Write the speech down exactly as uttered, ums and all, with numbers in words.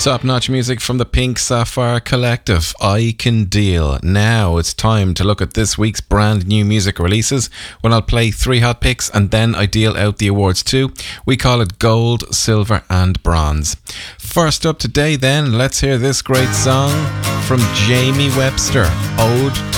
Top-notch music from the Pink Sapphire Collective, I Can Deal. Now it's time to look at this week's brand new music releases, when I'll play three hot picks and then I deal out the awards too. We call it Gold, Silver and Bronze. First up today then, let's hear this great song from Jamie Webster, Ode